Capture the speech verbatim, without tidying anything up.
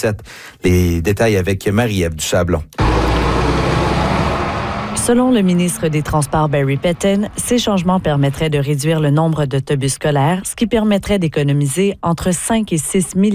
vingt-sept. Les détails avec Marie-Ève Dusablon. Selon le ministre des Transports Barry Pettin, ces changements permettraient de réduire le nombre d'autobus scolaires, ce qui permettrait d'économiser entre cinq et six milliards